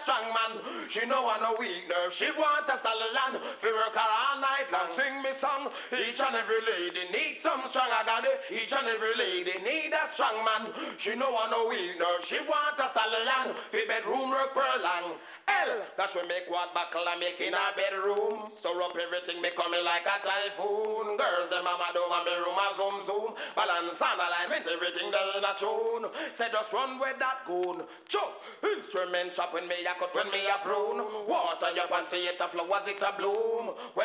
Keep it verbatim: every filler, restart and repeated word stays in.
strong man. She no want no weak nerve. She want a solid land. Fi work her all night long. Sing me song. Each and every lady need some strong agony. Each and every lady need a strong man. She no want no weak nerve. She want a solid land. Fi bedroom work per long. L, that we make what buckle and make in a bedroom. So up everything me coming like a typhoon. Girls them mama do want me room a zoom zoom. Balance and alignment, everything there in a tune. Say just run with that goon. Chop, instrument shop when me a cut, when me a prune. Water your pants, see it a flow as it a bloom. When